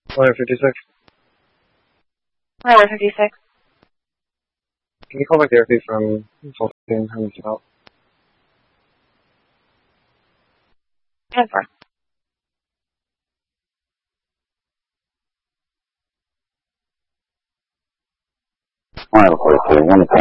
156. 156. Can you call back the airfield from Fulton and South? 10-4. One of the 42,